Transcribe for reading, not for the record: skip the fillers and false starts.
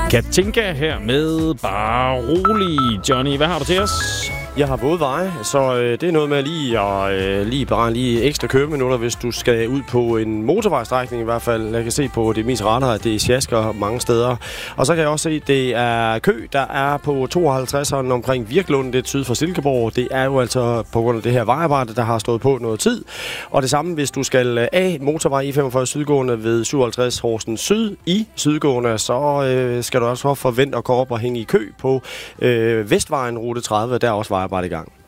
Katinka her med Bare Rolig. Johnny, hvad har du til os? Jeg har våde veje, så det er noget med lige ekstra køreminutter, hvis du skal ud på en motorvejstrækning i hvert fald. Jeg kan se på det mest rette, at det er sjasker mange steder. Og så kan jeg også se, at det er kø, der er på 52'eren omkring Virklund, det syd for Silkeborg. Det er jo altså på grund af det her vejarbejde, der har stået på noget tid. Og det samme, hvis du skal af motorvej I45 sydgående ved 57 Horsens Syd i sydgående, så skal du også forvente at gå op og hænge i kø på Vestvejen rute 30, der er også vejarbejde i gang.